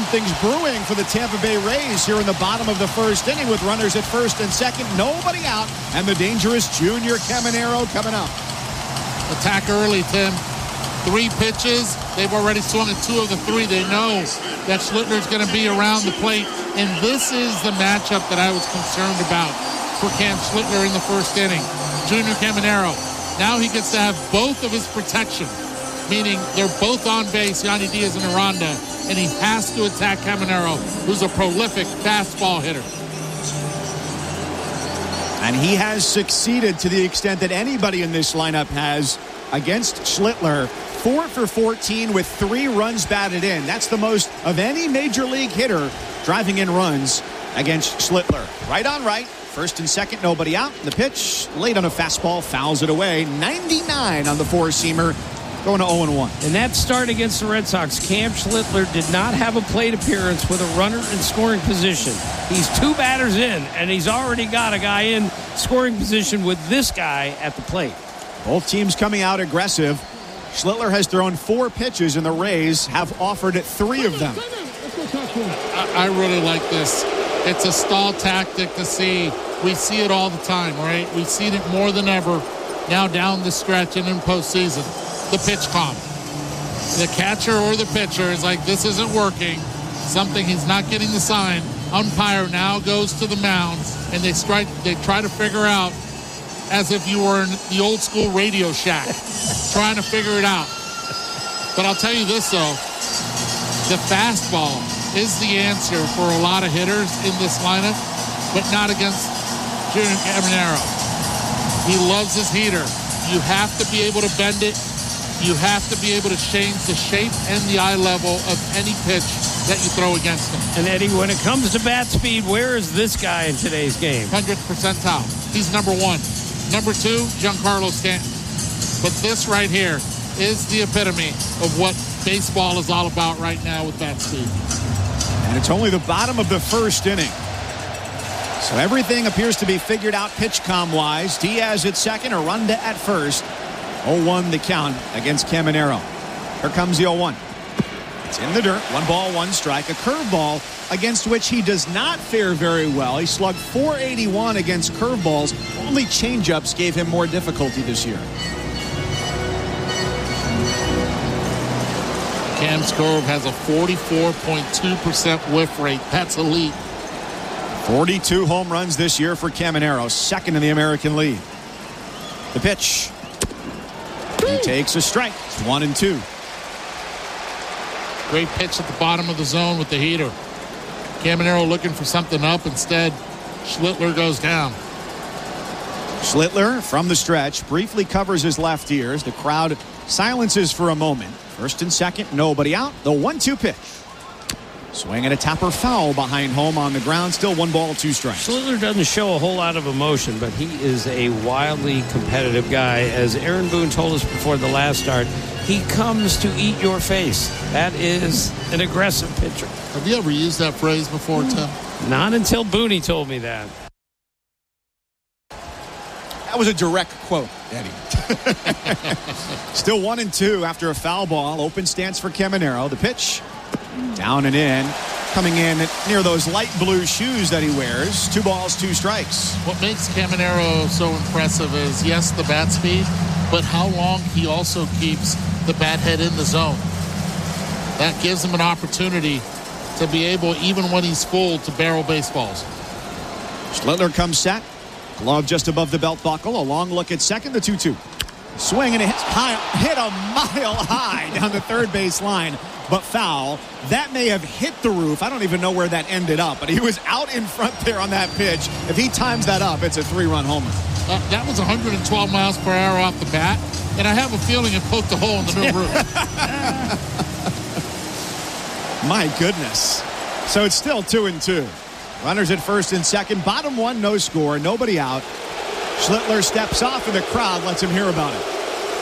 something's brewing for the Tampa Bay Rays here in the bottom of the first inning with runners at first and second, nobody out, and the dangerous Junior Caminero coming up. Attack early, Tim. 3 pitches. They've already swung at 2 of the 3. They know that Schlittler's going to be around the plate, and this is the matchup that I was concerned about for Cam Schlittler in the first inning. Junior Caminero. Now he gets to have both of his protection, meaning they're both on base, Yandy Diaz and Aranda, and he has to attack Caminero, who's a prolific fastball hitter. And he has succeeded to the extent that anybody in this lineup has against Schlittler. 4 for 14 with 3 runs batted in. That's the most of any major league hitter driving in runs against Schlittler. Right on right. First and second, nobody out. The pitch, late on a fastball, fouls it away. 99 on the 4-seamer, going to 0-1. In that start against the Red Sox, Cam Schlittler did not have a plate appearance with a runner in scoring position. He's 2 batters in, and he's already got a guy in scoring position with this guy at the plate. Both teams coming out aggressive. Schlittler has thrown 4 pitches, and the Rays have offered 3 of them. I really like this. It's a stall tactic to see. We see it all the time, right? We've seen it more than ever now down the stretch and in postseason. The pitch comp. The catcher or the pitcher is like, this isn't working. Something, he's not getting the sign. Umpire now goes to the mound, and they try to figure out, as if you were in the old school Radio Shack, trying to figure it out. But I'll tell you this, though. The fastball is the answer for a lot of hitters in this lineup, but not against Junior Caminero. He loves his heater. You have to be able to bend it. You have to be able to change the shape and the eye level of any pitch that you throw against him. And Eddie, when it comes to bat speed, where is this guy in today's game? 100th percentile. He's number 1. Number 2, Giancarlo Stanton. But this right here is the epitome of what baseball is all about right now with bat speed. And it's only the bottom of the first inning. So everything appears to be figured out pitch-com-wise. Diaz at second, Aranda at first. 0-1 the count against Caminero. Here comes the 0-1. It's in the dirt. 1 ball, 1 strike. A curveball against which he does not fare very well. He slugged .481 against curveballs. Only changeups gave him more difficulty this year. Cam's curve has a 44.2% whiff rate. That's elite. 42 home runs this year for Caminero, second in the American League. The pitch. He takes a strike. It's 1-2. Great pitch at the bottom of the zone with the heater. Caminero looking for something up. Instead, Schlittler goes down. Schlittler from the stretch briefly covers his left ears. The crowd silences for a moment. First and second, nobody out. The 1-2 pitch. Swing and a topper foul behind home on the ground. Still 1 ball, 2 strikes. Schlittler doesn't show a whole lot of emotion, but he is a wildly competitive guy. As Aaron Boone told us before the last start, he comes to eat your face. That is an aggressive pitcher. Have you ever used that phrase before, Tim? Not until Booney told me that. That was a direct quote, Eddie. Still 1-2 after a foul ball. Open stance for Caminero. The pitch. Down and in. Coming in near those light blue shoes that he wears. 2 balls, 2 strikes. What makes Caminero so impressive is, yes, the bat speed, but how long he also keeps the bat head in the zone. That gives him an opportunity to be able, even when he's full, to barrel baseballs. Schlittler comes set. Glove just above the belt buckle. A long look at second. The 2-2. Swing and a hit a mile high down the third base line, but foul. That may have hit the roof. I don't even know where that ended up, but he was out in front there on that pitch. If he times that up, it's a 3-run homer. That was 112 miles per hour off the bat, and I have a feeling it poked a hole in the new roof. My goodness. So it's still 2-2. Runners at first and second. Bottom 1, no score. Nobody out. Schlittler steps off and the crowd lets him hear about it.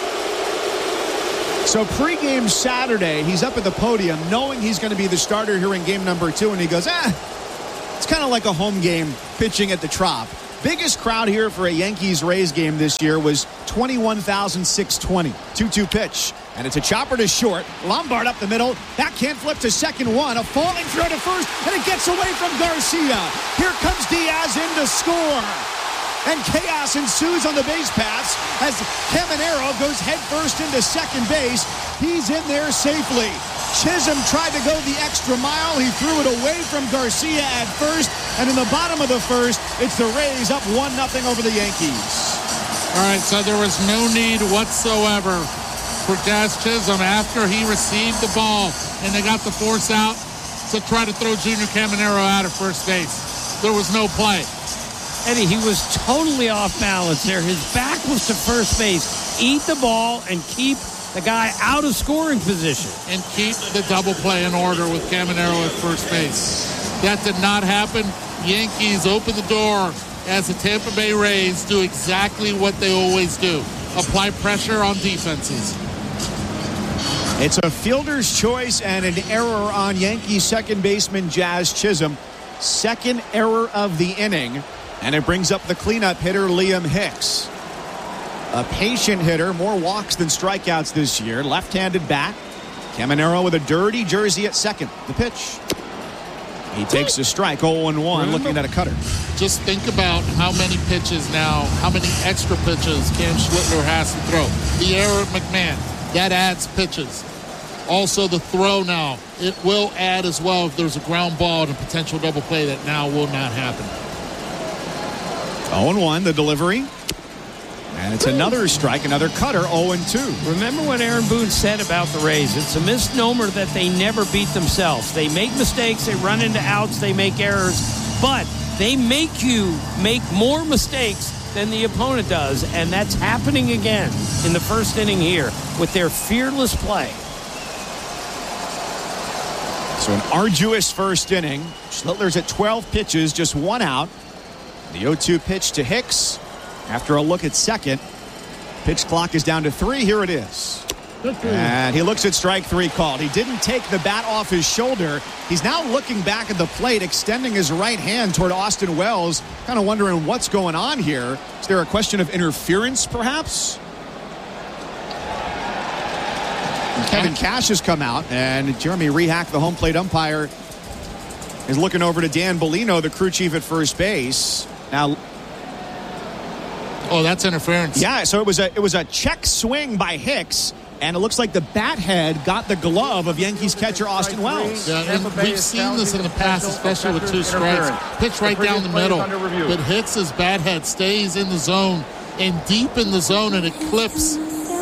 So pregame Saturday, he's up at the podium knowing he's going to be the starter here in game number 2, and he goes, it's kind of like a home game pitching at the Trop. Biggest crowd here for a Yankees-Rays game this year was 21,620. 2-2 pitch. And it's a chopper to short. Lombard up the middle. Backhand flip to second one. A falling throw to first. And it gets away from Garcia. Here comes Diaz in to score. And chaos ensues on the base paths as Caminero goes headfirst into second base. He's in there safely. Chisholm tried to go the extra mile. He threw it away from Garcia at first. And in the bottom of the first, it's the Rays up 1-0 over the Yankees. All right, so there was no need whatsoever for Jazz Chisholm after he received the ball and they got the force out to try to throw Junior Caminero out of first base. There was no play. Eddie, he was totally off balance there. His back was to first base. Eat the ball and keep the guy out of scoring position. And keep the double play in order with Caminero at first base. That did not happen. Yankees open the door as the Tampa Bay Rays do exactly what they always do. Apply pressure on defenses. It's a fielder's choice and an error on Yankees second baseman Jazz Chisholm. Second error of the inning. And it brings up the cleanup hitter, Liam Hicks. A patient hitter, more walks than strikeouts this year. Left-handed bat. Caminero with a dirty jersey at second. The pitch. He takes a strike, 0-1, looking at a cutter. Just think about how many pitches now, how many extra pitches Cam Schlittler has to throw. The error at McMahon, that adds pitches. Also the throw now, it will add as well if there's a ground ball and a potential double play that now will not happen. 0-1, the delivery. And it's another strike, another cutter, 0-2. Remember what Aaron Boone said about the Rays. It's a misnomer that they never beat themselves. They make mistakes, they run into outs, they make errors, but they make you make more mistakes than the opponent does, and that's happening again in the first inning here with their fearless play. So an arduous first inning. Schlittler's at 12 pitches, just one out. The 0-2 pitch to Hicks. After a look at second, pitch clock is down to 3. Here it is. And he looks at strike 3 called. He didn't take the bat off his shoulder. He's now looking back at the plate, extending his right hand toward Austin Wells, kind of wondering what's going on here. Is there a question of interference, perhaps? And Kevin Cash has come out, and Jeremy Rehack, the home plate umpire, is looking over to Dan Bellino, the crew chief at first base. Now, oh, that's interference. yeah, so it was a check swing by Hicks, and it looks like the bat head got the glove of Yankees catcher Austin Wells. Yeah, and we've seen this in the past, especially with 2 strikes. Pitch right down the middle. But Hicks's bat head stays in the zone and deep in the zone, and it clips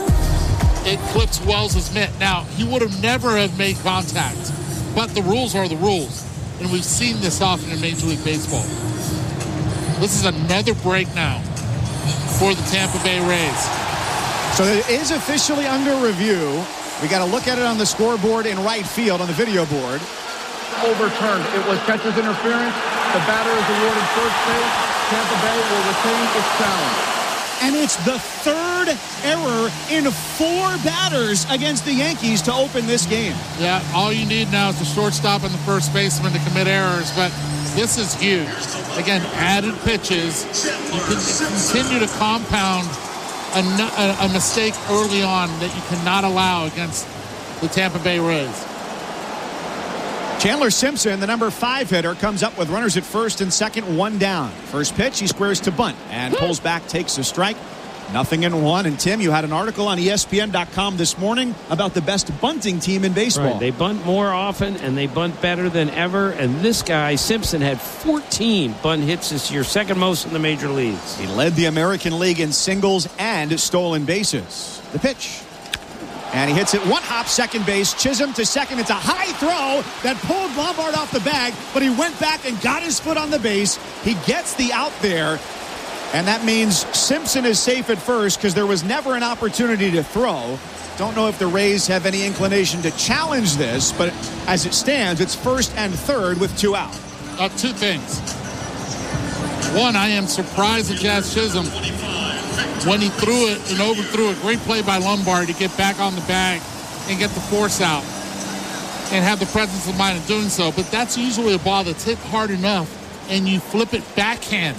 Wells' mitt. Now, he would have never have made contact, but the rules are the rules, and we've seen this often in Major League Baseball. This is another break now for the Tampa Bay Rays. So it is officially under review. We got to look at it on the scoreboard in right field on the video board. Overturned. It was catcher's interference. The batter is awarded first base. Tampa Bay will retain its challenge. And it's the third error in 4 batters against the Yankees to open this game. Yeah, all you need now is the shortstop and the first baseman to commit errors, but this is huge. Again, added pitches. You can continue to compound a mistake early on that you cannot allow against the Tampa Bay Rays. Chandler Simpson, the number 5 hitter, comes up with runners at first and second, 1 down. First pitch, he squares to bunt and pulls back, takes a strike. 0-1. And Tim, you had an article on ESPN.com this morning about the best bunting team in baseball. Right. They bunt more often and they bunt better than ever. And this guy, Simpson, had 14 bunt hits this year, second most in the major leagues. He led the American League in singles and stolen bases. The pitch. And he hits it 1 hop, second base. Chisholm to second. It's a high throw that pulled Lombard off the bag, but he went back and got his foot on the base. He gets the out there, and that means Simpson is safe at first because there was never an opportunity to throw. Don't know if the Rays have any inclination to challenge this, but as it stands, it's first and third with 2 out. 2 things. One, I am surprised at Jazz Chisholm when he threw it and overthrew it. Great play by Lombard to get back on the bag and get the force out and have the presence of mind of doing so. But that's usually a ball that's hit hard enough and you flip it backhand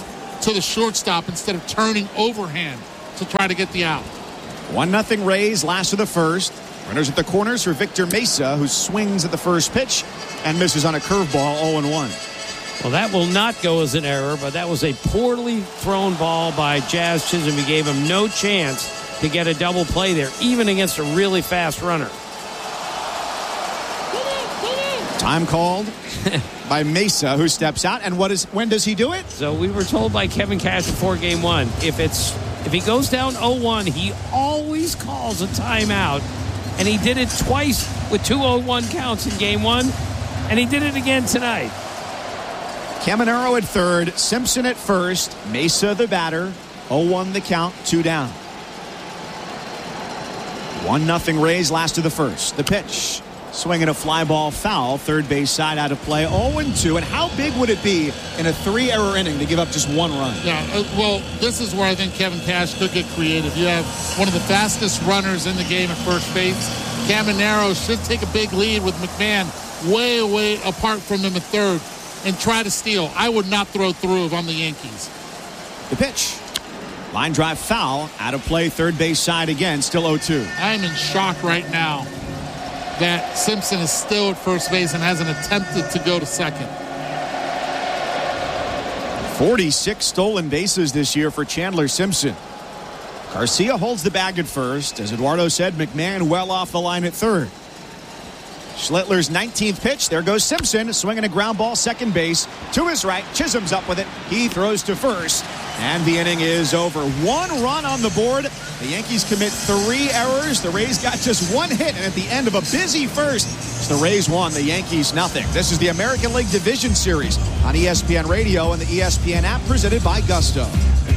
to the shortstop instead of turning overhand to try to get the out. 1-0 Rays, last of the first. Runners at the corners for Victor Mesa, who swings at the first pitch and misses on a curveball, 0-1. Well, that will not go as an error, but that was a poorly thrown ball by Jazz Chisholm. He gave him no chance to get a double play there, even against a really fast runner. Time called by Mesa, who steps out. And when does he do it? So we were told by Kevin Cash before game one, if he goes down 0-1, he always calls a timeout. And he did it twice with 2 0-1 counts in game one, and he did it again tonight. Caminero at third, Simpson at first, Mesa the batter, 0-1 the count, 2 down. 1-0 Rays, last of the first. The pitch, swinging a fly ball foul, third base side out of play, 0-2. And how big would it be in a 3-error inning to give up just 1 run? Yeah, well, this is where I think Kevin Cash could get creative. You have one of the fastest runners in the game at first base. Caminero should take a big lead with McMahon way apart from him at third and try to steal. I would not throw through if I'm the Yankees. The pitch, line drive foul, out of play, third base side again, still 0-2. I'm in shock right now that Simpson is still at first base and hasn't attempted to go to second. 46 stolen bases this year for Chandler Simpson. Garcia holds the bag at first. As Eduardo said, McMahon well off the line at third. Schlittler's 19th pitch. There goes Simpson, swinging a ground ball second base. To his right, Chisholm's up with it. He throws to first. And the inning is over. 1 run on the board. The Yankees commit 3 errors. The Rays got just 1 hit. And at the end of a busy first, the Rays won, the Yankees nothing. This is the American League Division Series on ESPN Radio and the ESPN app, presented by Gusto.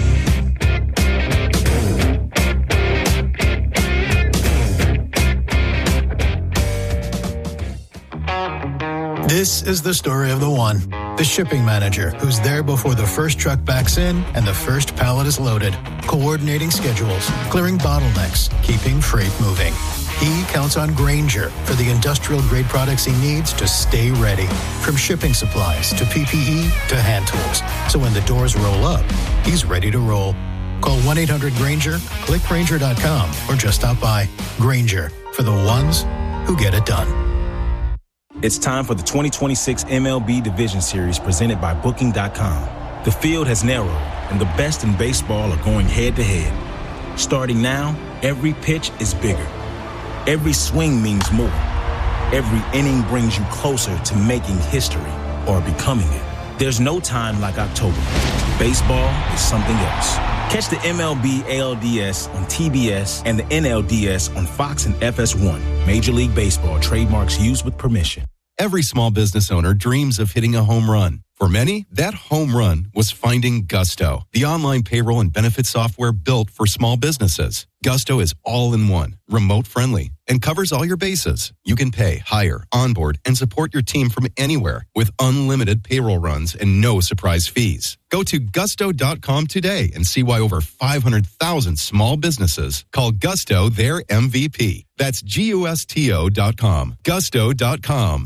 This is the story of the one. The shipping manager who's there before the first truck backs in and the first pallet is loaded, coordinating schedules, clearing bottlenecks, keeping freight moving. He counts on Grainger for the industrial-grade products he needs to stay ready, from shipping supplies to PPE to hand tools. So when the doors roll up, he's ready to roll. Call 1-800-GRAINGER, click Grainger.com, or just stop by. Grainger, for the ones who get it done. It's time for the 2026 MLB Division Series presented by Booking.com. The field has narrowed, and the best in baseball are going head-to-head. Starting now, every pitch is bigger. Every swing means more. Every inning brings you closer to making history or becoming it. There's no time like October. Baseball is something else. Catch the MLB ALDS on TBS and the NLDS on Fox and FS1. Major League Baseball trademarks used with permission. Every small business owner dreams of hitting a home run. For many, that home run was finding Gusto, the online payroll and benefit software built for small businesses. Gusto is all-in-one, remote-friendly, and covers all your bases. You can pay, hire, onboard, and support your team from anywhere with unlimited payroll runs and no surprise fees. Go to gusto.com today and see why over 500,000 small businesses call Gusto their MVP. That's GUSTO.com. Gusto.com.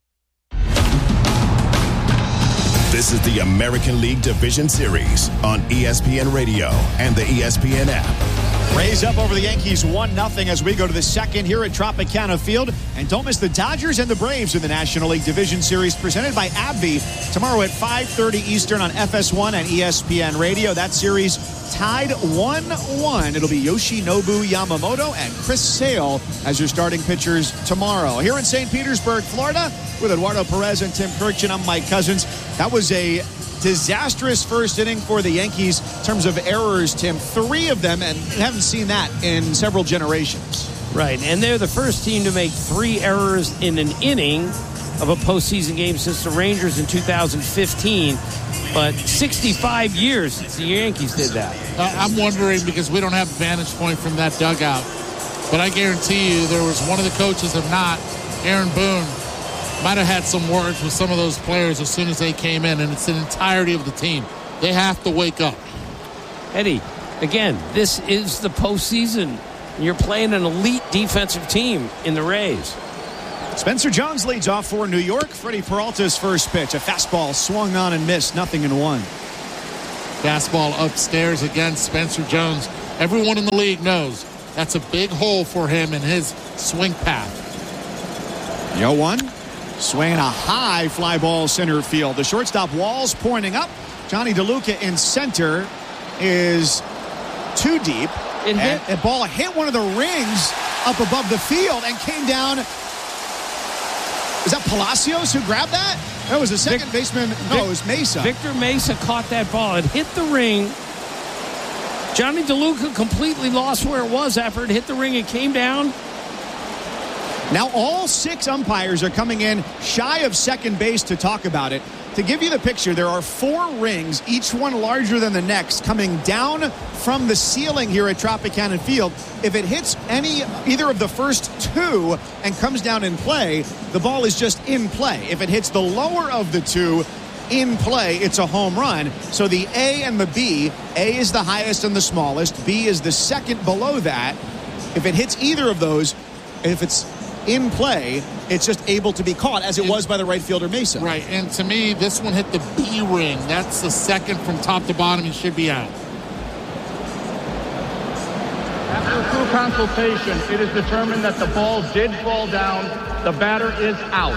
This is the American League Division Series on ESPN Radio and the ESPN app. Rays up over the Yankees 1-0 as we go to the second here at Tropicana Field. And don't miss the Dodgers and the Braves in the National League Division Series presented by AbbVie tomorrow at 5:30 Eastern on FS1 and ESPN Radio. That series tied 1-1. It'll be Yoshinobu Yamamoto and Chris Sale as your starting pitchers tomorrow. Here in St. Petersburg, Florida, with Eduardo Perez and Tim Kirkchin, I'm Mike Cousins. That was a disastrous first inning for the Yankees in terms of errors, Tim. 3 of them, and we haven't seen that in several generations. Right, and they're the first team to make 3 errors in an inning of a postseason game since the Rangers in 2015. But 65 years since the Yankees did that. I'm wondering, because we don't have a vantage point from that dugout, but I guarantee you there was one of the coaches, if not Aaron Boone, might have had some words with some of those players as soon as they came in, and it's the entirety of the team. They have to wake up. Eddie, again, this is the postseason. You're playing an elite defensive team in the Rays. Spencer Jones leads off for New York. Freddie Peralta's first pitch, a fastball swung on and missed, 0-1. Fastball upstairs again. Spencer Jones. Everyone in the league knows that's a big hole for him in his swing path. 0-1. Swinging a high fly ball center field. The shortstop Walls pointing up. Johnny DeLuca in center is too deep. It hit. The ball hit one of the rings up above the field and came down. Is that Palacios who grabbed that? That was the second baseman. No, it was Mesa. Victor Mesa caught that ball. It hit the ring. Johnny DeLuca completely lost where it was after it hit the ring and came down. Now all 6 umpires are coming in shy of second base to talk about it. To give you the picture, there are 4 rings, each one larger than the next, coming down from the ceiling here at Tropicana Field. If it hits either of the first 2 and comes down in play, the ball is just in play. If it hits the lower of the 2 in play, it's a home run. So the A and the B, A is the highest and the smallest, B is the second below that. If it hits either of those, if it's in play, it's just able to be caught as it was by the right fielder Mesa. Right, and to me, this one hit the B ring. That's the second from top to bottom he should be at. After true consultation, it is determined that the ball did fall down. The batter is out.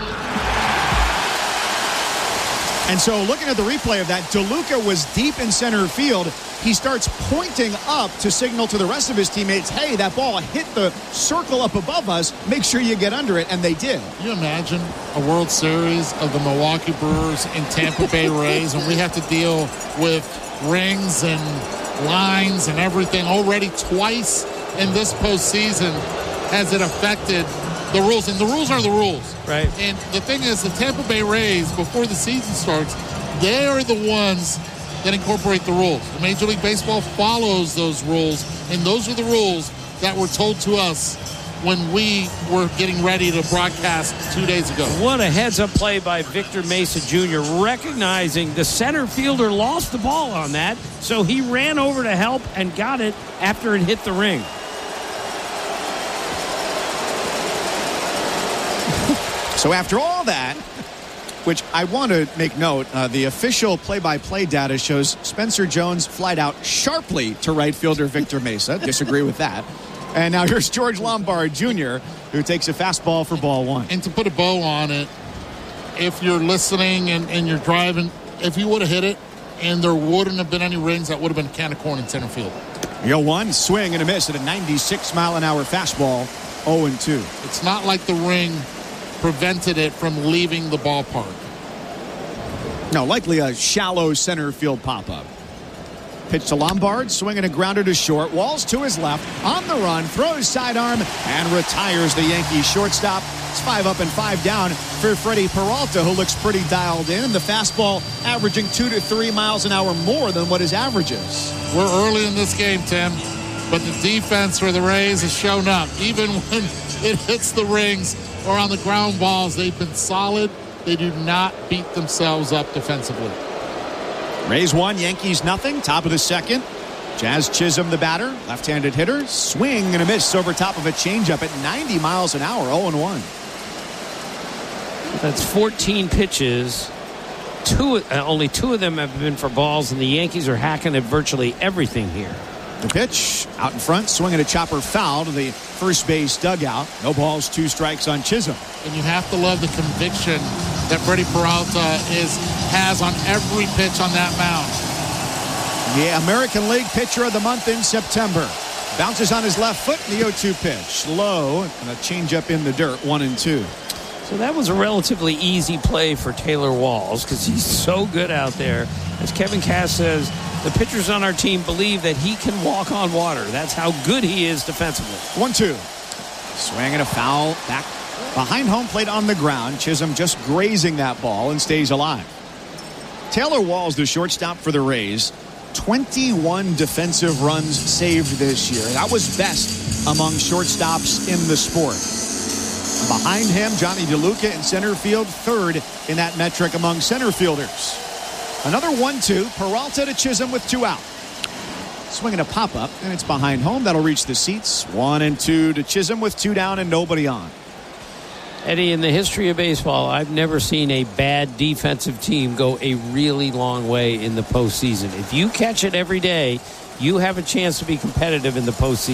And so looking at the replay of that, DeLuca was deep in center field. He starts pointing up to signal to the rest of his teammates, hey, that ball hit the circle up above us. Make sure you get under it. And they did. Can you imagine a World Series of the Milwaukee Brewers and Tampa Bay Rays, and we have to deal with rings and lines and everything already twice in this postseason? Has it affected the rules? And the rules are the rules. Right. And the thing is, the Tampa Bay Rays, before the season starts, they are the ones that incorporate the rules. The Major League Baseball follows those rules, and those are the rules that were told to us when we were getting ready to broadcast 2 days ago. What a heads-up play by Victor Mesa Jr., recognizing the center fielder lost the ball on that, so he ran over to help and got it after it hit the ring. So after all that, which I want to make note, the official play-by-play data shows Spencer Jones flied out sharply to right fielder Victor Mesa. Disagree with that. And now here's George Lombard Jr., who takes a fastball for ball 1. And to put a bow on it, if you're listening and you're driving, if you would have hit it and there wouldn't have been any rings, that would have been a can of corn in center field. 0-1, swing and a miss at a 96-mile-an-hour fastball, 0-2. It's not like the ring prevented it from leaving the ballpark. No, likely a shallow center field pop-up. Pitch to Lombard, swinging a grounder to short. Walls to his left, on the run, throws sidearm, and retires the Yankees shortstop. It's 5 up and 5 down for Freddie Peralta, who looks pretty dialed in. The fastball averaging 2 to 3 miles an hour more than what his average is. We're early in this game, Tim, but the defense for the Rays has shown up. Even when it hits the rings or on the ground balls, they've been solid. They do not beat themselves up defensively. Rays 1, Yankees nothing. Top of the second. Jazz Chisholm, the batter, left-handed hitter. Swing and a miss over top of a changeup at 90 miles an hour, 0-1. That's 14 pitches. Only 2 of them have been for balls, and the Yankees are hacking at virtually everything here. The pitch out in front, swinging a chopper foul to the first base dugout. No balls, 2 strikes on Chisholm. And you have to love the conviction that Freddie Peralta has on every pitch on that mound. The American League Pitcher of the Month in September. Bounces on his left foot, the 0-2 pitch. Low, and a changeup in the dirt, 1-2. So that was a relatively easy play for Taylor Walls because he's so good out there. As Kevin Cass says, the pitchers on our team believe that he can walk on water. That's how good he is defensively. 1-2. Swing and a foul back behind home plate on the ground. Chisholm just grazing that ball and stays alive. Taylor Walls, the shortstop for the Rays, 21 defensive runs saved this year. That was best among shortstops in the sport. Behind him, Johnny DeLuca in center field, 3rd in that metric among center fielders. Another 1-2. Peralta to Chisholm with 2 out. Swinging a pop-up, and it's behind home. That'll reach the seats. 1-2 to Chisholm with 2 down and nobody on. Eddie, in the history of baseball, I've never seen a bad defensive team go a really long way in the postseason. If you catch it every day, you have a chance to be competitive in the postseason.